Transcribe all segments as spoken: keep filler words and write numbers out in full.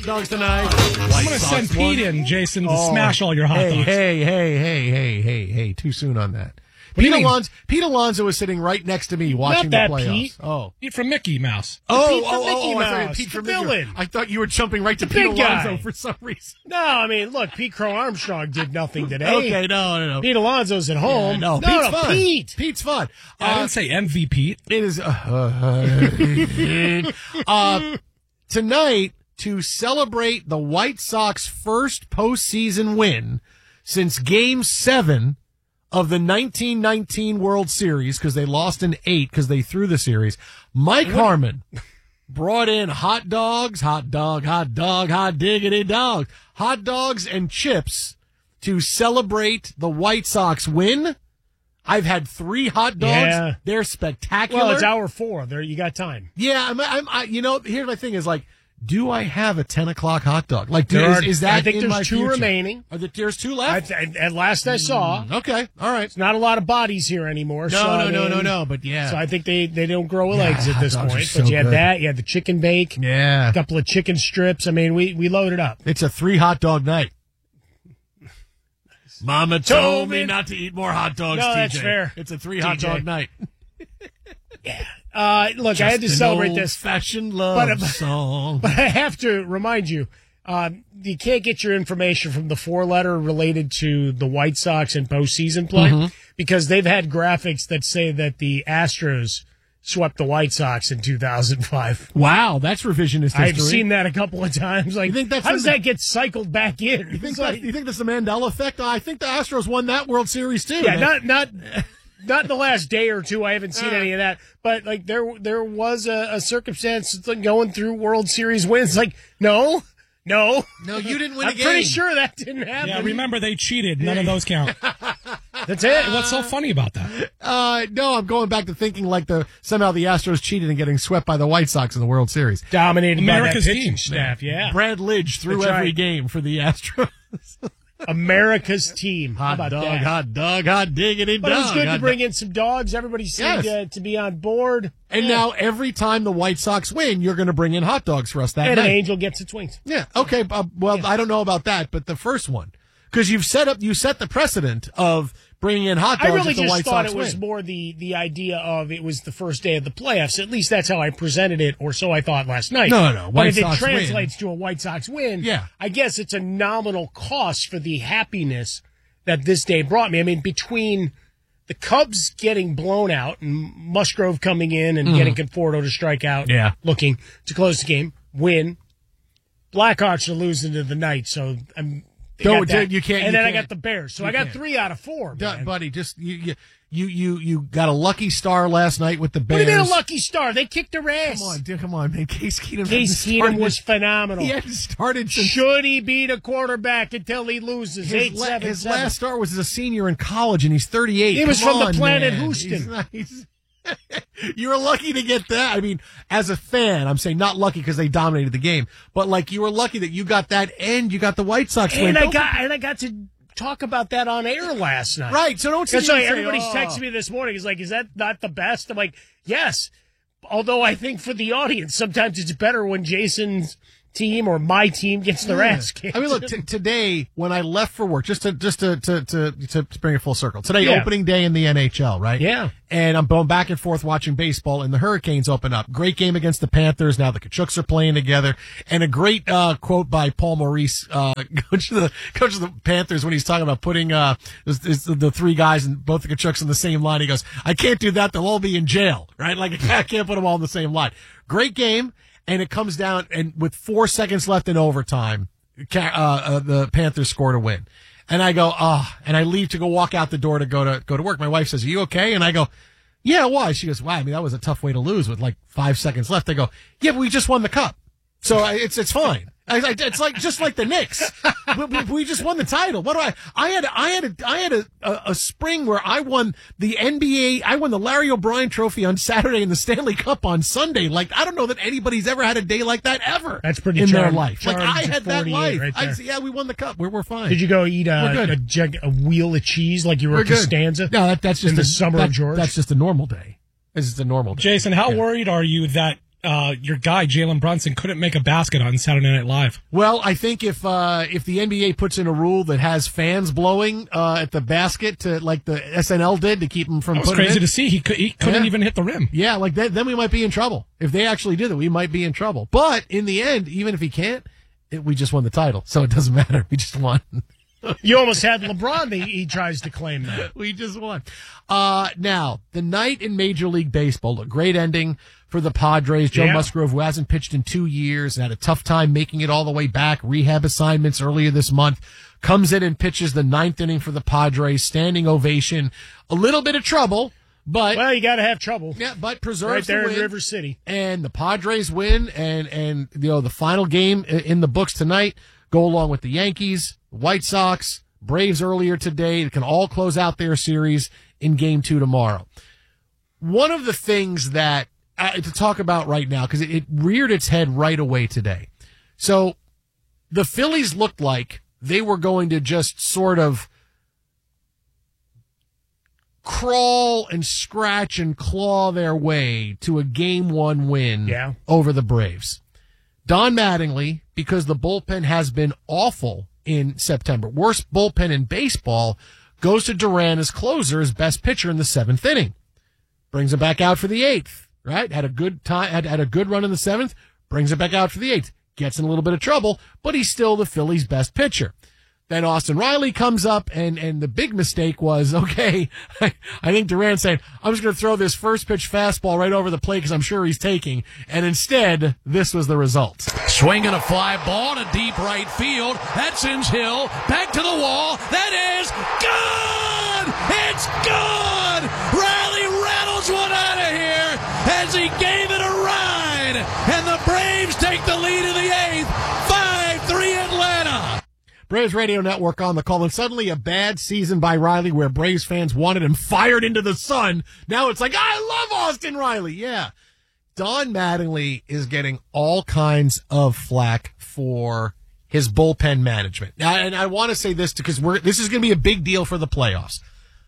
dogs tonight. I'm going to send Pete in, Jason, to oh, smash all your hot hey, dogs. Hey, hey, hey, hey, hey, hey, too soon on that. What Pete do you mean? Alonso, Pete Alonso was sitting right next to me watching Not that the playoffs. Pete. Oh. Pete from Mickey Mouse. Oh, Pete from oh, Mickey oh, I thought Mouse, Pete from the Mickey- villain. I thought you were jumping right to The Pete big Alonso guy. for some reason. No, I mean, look, Pete Crow Armstrong did nothing today. Okay, no, no, no. Pete Alonso's at home. Yeah, no, no, Pete's no, fun. Pete. Pete's fun. I Uh, didn't say M V P. It is uh, uh, tonight to celebrate the White Sox first postseason win since Game Seven of the nineteen nineteen World Series, because they lost in eight because they threw the series. Mike Harmon brought in hot dogs, hot dog, hot dog, hot diggity dog, hot dogs and chips to celebrate the White Sox win. I've had three hot dogs. Yeah. They're spectacular. Well, it's hour four. There, you got time. Yeah, I'm, I'm, I, you know, here's my thing is like, do I have a ten o'clock hot dog? Like, do, There is, are- is that I think in there's my two future? remaining. Are there, there's two I, left? at, at last I saw, Okay, all right. it's not a lot of bodies here anymore. No, so, I no, no, mean, no, no, but yeah. So I think they, they don't grow Yeah, legs at hot this dogs are point. so But you had good. that. You had the chicken bake. Yeah. A couple of chicken strips. I mean, we, we loaded up. It's a three hot dog night. Mama told me not to eat more hot dogs, No, T J. that's fair. It's a three hot T J. dog night. Uh, look, I had to Just an celebrate this. old-fashioned love But- song. But I have to remind you, um, you can't get your information from the four letter related to the White Sox and postseason play Mm-hmm. because they've had graphics that say that the Astros swept the White Sox in two thousand five. Wow, that's revisionist history. I've seen that a couple of times. Like, You think that's how in does the- that get cycled back in? You think, It's that, like- you think that's the Mandela effect? I think the Astros won that World Series, too. yeah, They- not not not in the last day or two. I haven't seen any of that. But like, there there was a, a circumstance like going through World Series wins. Like, no, no, No, you didn't win a I'm game. pretty sure that didn't happen. Yeah, remember they cheated. None of those count. That's it. What's so funny about that? Uh, no, I'm going back to thinking like the somehow the Astros cheated and getting swept by the White Sox in the World Series. Dominated America's by that pitching team. staff. Yeah, Brad Lidge threw That's every right. game for the Astros. America's team. How Hot about dog, that? hot dog, hot diggity But dog. it was good to hot bring dog. in some dogs. Everybody seemed Yes. uh, to be on board. And Yeah. now every time the White Sox win, you're going to bring in hot dogs for us that and night. an angel gets its wings. Yeah. Okay. Uh, well, I don't know about that, but the first one, because you've set up, you set the precedent of bringing in hot dogs I really if the just White thought Sox it was win. more the the idea of it was the first day of the playoffs. At least that's how I presented it, or so I thought last night. No, no, no. But White if Sox it win. translates to a White Sox win, Yeah. I guess it's a nominal cost for the happiness that this day brought me. I mean, between the Cubs getting blown out and Musgrove coming in and getting Conforto to strike out, Mm-hmm. Yeah. looking to close the game, win. Blackhawks are losing to the Knights, so I'm. they No, got that. dude, you can't- And you then I can't. got the Bears, so You I got can't. three out of four. Duh, Man. buddy, just you, you, you, you, you got a lucky star last night with the What Bears. do you mean a lucky star? They kicked their ass. Come on, dude, come on, man. Case Keenum. Case hadn't Keenum started- was phenomenal. He hadn't started since Should he beat a quarterback until he loses? his, Eight, la- seven, his seven. last start was as a senior in college, and he's thirty-eight. He was Come from the on, planet man. Houston. He's not- he's- you were lucky to get that. I mean, as a fan, I'm saying not lucky because they dominated the game, but like you were lucky that you got that and you got the White Sox win. And I Don't- got and I got to talk about that on air last night. right. So don't sit That's here why and say, everybody's "Oh." texting me this morning. Is like, is that not the best? I'm like, yes. Although I think for the audience, sometimes it's better when Jason's team or my team gets their ass kicked. I mean, look, t- today when I left for work, just to just to to to, to, to bring it full circle. Today, Yeah. opening day in the N H L, right? Yeah. And I'm going back and forth watching baseball, and the Hurricanes open up. Great game against the Panthers. Now the Kachucks are playing together, and a great uh, quote by Paul Maurice, uh, coach of the coach of the Panthers, when he's talking about putting uh this, this, the three guys and both the Kachucks in the same line. He goes, "I can't do that; they'll all be in jail, right? Like I can't put them all in the same line." Great game. And it comes down, and with four seconds left in overtime, ca- uh, uh, the Panthers scored a win. And I go, oh, and I leave to go walk out the door to go to go to work. My wife says, "Are you okay?" And I go, "Yeah, why?" She goes, "Wow, I mean, that was a tough way to lose with like five seconds left." I go, "Yeah, but we just won the cup, so I, it's it's fine." I, I, it's like just like the Knicks. we, we, we just won the title. What do I? I had I had a, I had a, a, a spring where I won the N B A. I won the Larry O'Brien Trophy on Saturday and the Stanley Cup on Sunday. Like I don't know that anybody's ever had a day like that ever. That's pretty in their charmed- life. Like charmed I to had that forty-eight life. right I, there. yeah, we won the cup. We're we're fine. Did you go eat We're a, good. a, jug, a wheel of cheese like you were We're at good. Costanza? No, that, that's just in the a, summer that, of George. That's just a normal day. This is a normal day. Jason, how Yeah. worried are you that uh, your guy Jalen Brunson couldn't make a basket on Saturday Night Live. Well, I think if uh, if the N B A puts in a rule that has fans blowing uh, at the basket, to like the S N L did, to keep them from That was putting crazy in, to see. He, could, he couldn't Yeah. even hit the rim. yeah, like that, then we might be in trouble. If they actually did that, we might be in trouble. But in the end, even if he can't, it, we just won the title, so it doesn't matter. We just won. You almost had LeBron. He, he tries to claim that. We just won. Uh, now, the night in Major League Baseball, a great ending for the Padres. Joe Yeah. Musgrove, who hasn't pitched in two years and had a tough time making it all the way back, rehab assignments earlier this month, comes in and pitches the ninth inning for the Padres, standing ovation. A little bit of trouble, but Well, you got to have trouble. yeah, but preserves Right there the in win. River City. And the Padres win, and and you know the final game i- in the books tonight go along with the Yankees, White Sox, Braves earlier today. It can all close out their series in Game Two tomorrow. One of the things that uh, to talk about right now, because it, it reared its head right away today. So the Phillies looked like they were going to just sort of crawl and scratch and claw their way to a game one win Yeah. over the Braves. Don Mattingly, because the bullpen has been awful in September, worst bullpen in baseball, goes to Duran as closer, as best pitcher in the seventh inning. Brings him back out for the eighth, right? Had a good time, had, had a good run in the seventh, brings it back out for the eighth. Gets in a little bit of trouble, but he's still the Phillies' best pitcher. Then Austin Riley comes up, and, and the big mistake was, okay, I, I think Duran saying, I'm just going to throw this first pitch fastball right over the plate because I'm sure he's taking. And instead, this was the result. Swinging a fly ball to deep right field. That sends Hill back to the wall. That is gone! It's gone! Riley rattles one out of here as he gave it a ride. And the Braves take the lead in the eighth. five three Atlanta. Braves Radio Network on the call, and suddenly a bad season by Riley where Braves fans wanted him fired into the sun. Now it's like, I love Austin Riley. Yeah. Don Mattingly is getting all kinds of flack for his bullpen management. Now, and I want to say this because we're, this is going to be a big deal for the playoffs.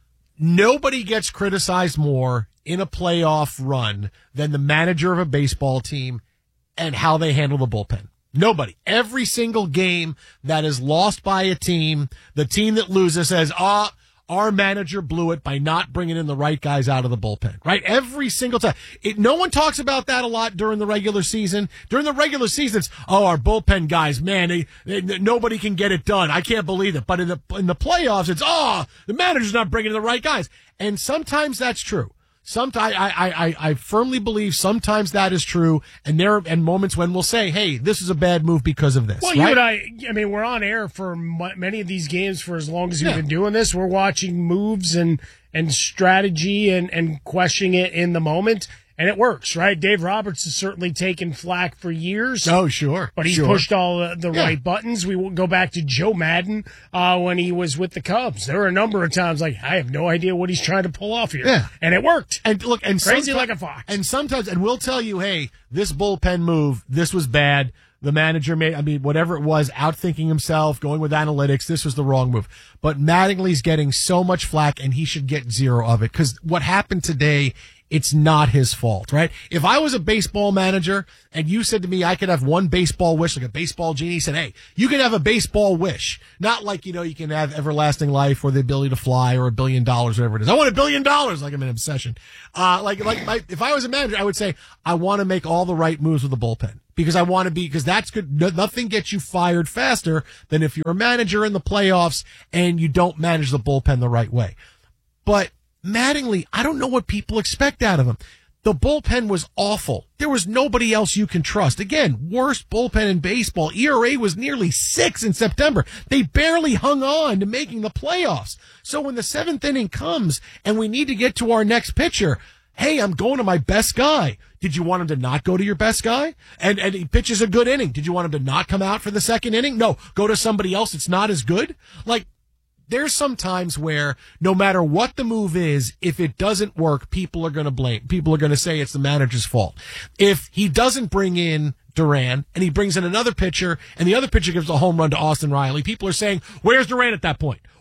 Nobody gets criticized more in a playoff run than the manager of a baseball team and how they handle the bullpen. Nobody. Every single game that is lost by a team, the team that loses says, ah, our manager blew it by not bringing in the right guys out of the bullpen, right? Every single time. It, no one talks about that a lot during the regular season. During the regular season, it's, oh, our bullpen guys, man, they, they, nobody can get it done. I can't believe it. But in the, in the playoffs, it's, oh, the manager's not bringing in the right guys. And sometimes that's true. Sometimes I, I, I, I firmly believe sometimes that is true, and there are and moments when we'll say, "Hey, this is a bad move because of this." Well, right? you and I, I mean, we're on air for m- many of these games for as long as we've Yeah. been doing this. We're watching moves and and strategy and and questioning it in the moment, and it works, right? Dave Roberts has certainly taken flack for years. Oh, sure, But he's sure. pushed all the, the Yeah. right buttons. We will go back to Joe Madden uh, when he was with the Cubs. There were a number of times like, I have no idea what he's trying to pull off here. Yeah. And it worked. And look, and Crazy someti- like a fox. And sometimes, and we'll tell you, hey, this bullpen move, this was bad. The manager made, I mean, whatever it was, outthinking himself, going with analytics, this was the wrong move. But Mattingly's getting so much flack, and he should get zero of it, because what happened today, it's not his fault, right? If I was a baseball manager and you said to me I could have one baseball wish, like a baseball genie said, hey, you can have a baseball wish. Not like, you know, you can have everlasting life or the ability to fly or a billion dollars, whatever it is. I want a billion dollars, like I'm in obsession. Uh, like, like my, if I was a manager, I would say, I want to make all the right moves with the bullpen because I want to be, because that's good. No, nothing gets you fired faster than if you're a manager in the playoffs and you don't manage the bullpen the right way. But Mattingly, I don't know what people expect out of him. The bullpen was awful. There was nobody else you can trust. Again, worst bullpen in baseball. E R A was nearly six in September. They barely hung on to making the playoffs. So when the seventh inning comes and we need to get to our next pitcher, hey, I'm going to my best guy. Did you want him to not go to your best guy? And and he pitches a good inning. Did you want him to not come out for the second inning? No, go to somebody else that's not as good? Like, there's some times where no matter what the move is, if it doesn't work, people are going to blame. People are going to say it's the manager's fault. If he doesn't bring in Duran and he brings in another pitcher and the other pitcher gives a home run to Austin Riley, people are saying, where's Duran at that point?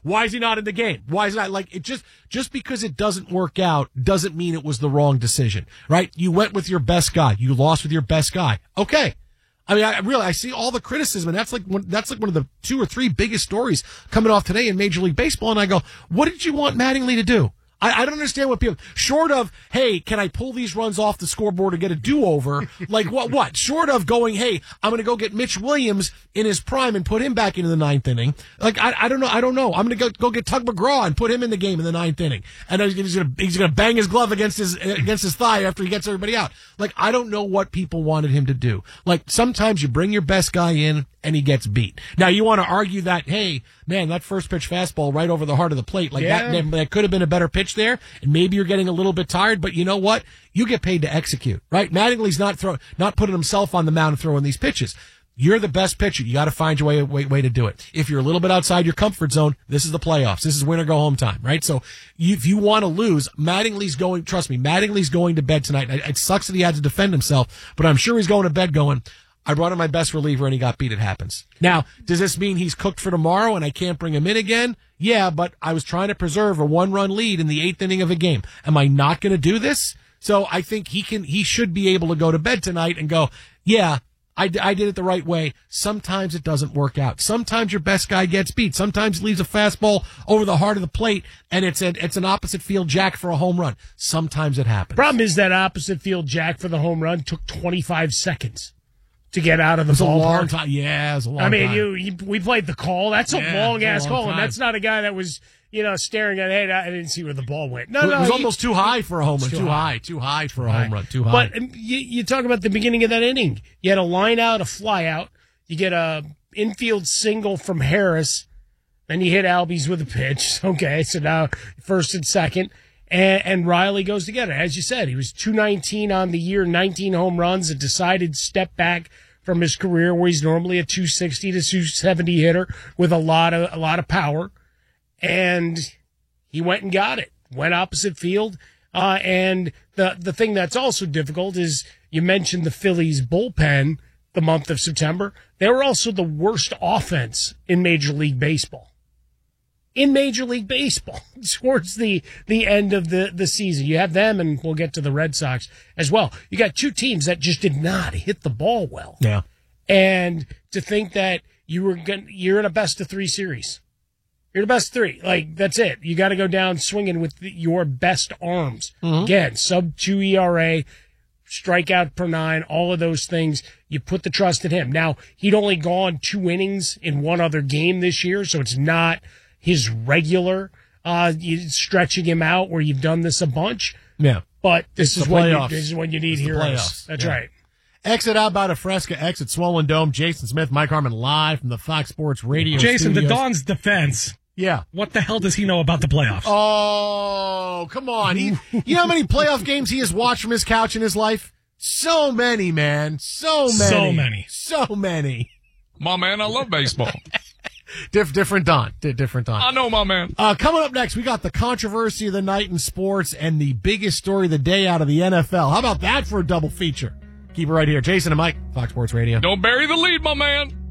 Why is he not in the game? Why is he not like it? Just just because it doesn't work out doesn't mean it was the wrong decision, right? You went with your best guy. You lost with your best guy. Okay. I mean, I really, I see all the criticism, and that's like one, that's like one of the two or three biggest stories coming off today in Major League Baseball. And I go, what did you want Mattingly to do? I, I don't understand what people, short of, hey, can I pull these runs off the scoreboard and get a do-over? Like what, what? Short of going, hey, I'm going to go get Mitch Williams in his prime and put him back into the ninth inning. Like, I, I don't know. I don't know. I'm going to go, go get Tug McGraw and put him in the game in the ninth inning. And he's going to, he's going to bang his glove against his, against his thigh after he gets everybody out. Like, I don't know what people wanted him to do. Like, sometimes you bring your best guy in and he gets beat. Now, you want to argue that, hey, man, that first pitch fastball right over the heart of the plate, like Yeah. that, that could have been a better pitch there, and maybe you're getting a little bit tired, but you know what? You get paid to execute, right? Mattingly's not throw, not putting himself on the mound and throwing these pitches. You're the best pitcher. You got to find your way, way, way to do it. If you're a little bit outside your comfort zone, this is the playoffs. This is win or go home time, right? So you, if you want to lose, Mattingly's going, trust me, Mattingly's going to bed tonight. It, it sucks that he had to defend himself, but I'm sure he's going to bed going, I brought in my best reliever and he got beat. It happens. Now, does this mean he's cooked for tomorrow and I can't bring him in again? Yeah, but I was trying to preserve a one-run lead in the eighth inning of a game. Am I not going to do this? So I think he can, he should be able to go to bed tonight and go, yeah, I, I did it the right way. Sometimes it doesn't work out. Sometimes your best guy gets beat. Sometimes he leaves a fastball over the heart of the plate and it's an, it's an opposite field jack for a home run. Sometimes it happens. Problem is that opposite field jack for the home run took twenty-five seconds to get out of the It was a ballpark. long time. Yeah, it was a long I mean, time. you, you we played the call. That's a Yeah, long ass it's a long call, and time. that's not a guy that was you know staring at. Hey, I didn't see where the ball went. No, It no, was he- almost too high for a home run. Too Too high. high. Too high for a high. home run. Too high. But um, you, you talk about the beginning of that inning. You had a line out, a fly out. You get a infield single from Harris. Then you hit Albies with a pitch. Okay, so now first and second. And, and Riley goes together. As you said, he was two nineteen on the year, nineteen home runs, a decided step back from his career where he's normally a two sixty to two seventy hitter with a lot of, a lot of power. And he went and got it, went opposite field. Uh, and the, the thing that's also difficult is you mentioned the Phillies bullpen the month of September. They were also the worst offense in Major League Baseball. In Major League Baseball towards the, the end of the, the season. You have them, and we'll get to the Red Sox as well. You got two teams that just did not hit the ball well. yeah. And to think that you were going you're in a best of three series. You're the best three. Like, that's it. You got to go down swinging with the, your best arms. Mm-hmm. Again, sub two E R A, strikeout per nine, all of those things. You put the trust in him. Now, he'd only gone two innings in one other game this year, so it's not his regular uh you stretching him out where you've done this a bunch. Yeah. But this It's is the when you, playoffs. this is when you need It's the heroes. playoffs. That's Yeah. right. Exit out by Fresca, exit Swollen Dome. Jason Smith, Mike Harmon live from the Fox Sports Radio Jason, to studios. Don's defense, Yeah. what the hell does he know about the playoffs? Oh, come on. He, you know how many playoff games he has watched from his couch in his life? So many, man. So many. So many. So many. My man, I love baseball. Diff, different Don. Di- different Don. I know, my man. Uh, coming up next, we got the controversy of the night in sports and the biggest story of the day out of the N F L. How about that for a double feature? Keep it right here. Jason and Mike, Fox Sports Radio. Don't bury the lead, my man.